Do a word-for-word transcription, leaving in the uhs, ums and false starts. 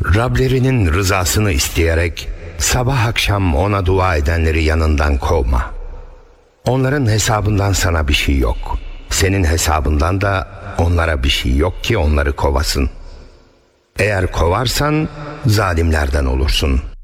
Rablerinin rızasını isteyerek sabah akşam ona dua edenleri yanından kovma. Onların hesabından sana bir şey yok. Senin hesabından da onlara bir şey yok ki onları kovasın. Eğer kovarsan zalimlerden olursun.